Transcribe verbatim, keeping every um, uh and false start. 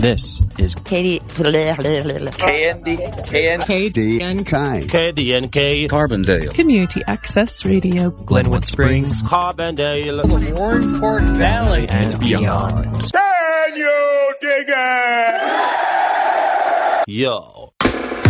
This is Katie. K N D K N K D N K K D N K Carbondale Community Access Radio Glenwood Springs, Carbondale, the Warren Fork Valley, and beyond. Can you dig it? Yo.